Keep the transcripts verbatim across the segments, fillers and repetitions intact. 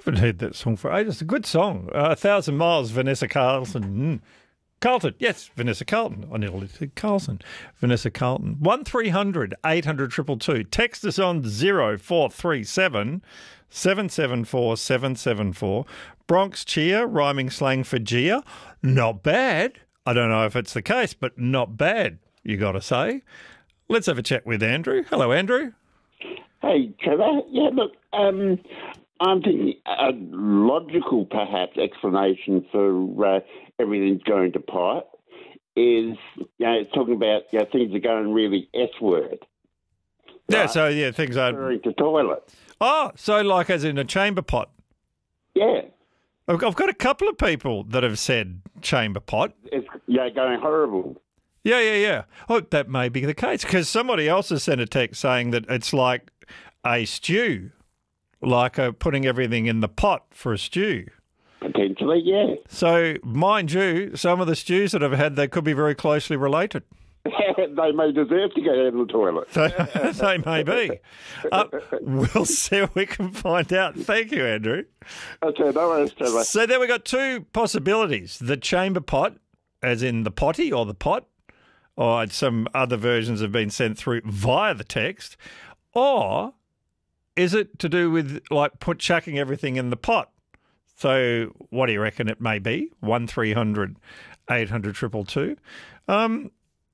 haven't heard that song for ages. It's a good song. Uh, A Thousand Miles, Vanessa Carlton. Mm. Carlton, yes, Vanessa Carlton. I nearly said Carlson. Vanessa Carlton. one three hundred eight hundred two two two. Text us on zero four three seven seven seven four seven seven four. Bronx cheer, rhyming slang for Gia. Not bad. I don't know if it's the case, but not bad, you got to say. Let's have a chat with Andrew. Hello, Andrew. Hey, Trevor. Yeah, look, um, I'm thinking a logical, perhaps, explanation for uh, everything's going to pot is, you know, talking about, you know, things are going really S-word. Yeah, right? so, yeah, things are... Referring to toilets. Oh, so like as in a chamber pot. Yeah. I've I've got a couple of people that have said chamber pot. It's, yeah, going horrible. Yeah, yeah, yeah. Oh, that may be the case because somebody else has sent a text saying that it's like a stew, like a, putting everything in the pot for a stew. Potentially, yeah. So, mind you, some of the stews that I've had, they could be very closely related. They may deserve to go down the toilet. They, they may be. Uh, we'll see if we can find out. Thank you, Andrew. Okay, no worries, Trevor. So then we've got two possibilities. The chamber pot, as in the potty or the pot, or some other versions have been sent through via the text, or is it to do with like put chucking everything in the pot? So what do you reckon it may be? One three hundred eight hundred two two two. Um,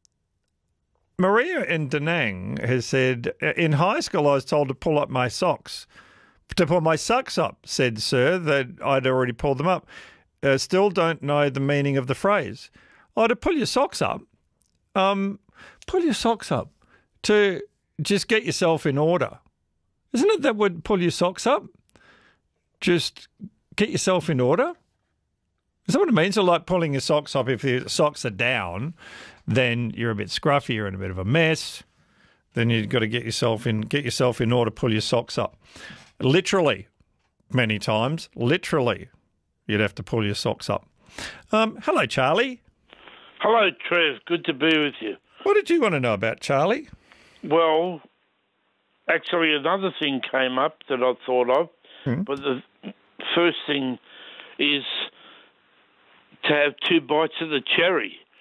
Maria in Da Nang has said, in high school I was told to pull up my socks. To pull my socks up, said sir, that I'd already pulled them up. Uh, still don't know the meaning of the phrase. Oh, to pull your socks up. Um, pull your socks up to just get yourself in order. Isn't it that would pull your socks up? Just get yourself in order? Is that what it means? So like pulling your socks up, if your socks are down, then you're a bit scruffy, you're in a bit of a mess. Then you've got to get yourself in, get yourself in order, pull your socks up. Literally, many times, literally, you'd have to pull your socks up. Um, hello, Charlie. Hello, Trev. Good to be with you. What did you want to know about, Charlie? Well, actually, another thing came up that I thought of, Hmm. but the first thing is to have two bites of the cherry.